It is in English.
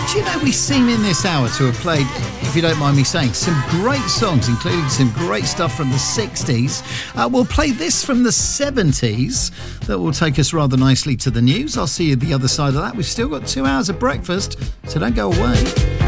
Do you know we seem in this hour to have played, if you don't mind me saying, some great songs, including some great stuff from the 60s. We'll play this from the 70s that will take us rather nicely to the news. I'll see you the other side of that. We've still got 2 hours of breakfast, so don't go away.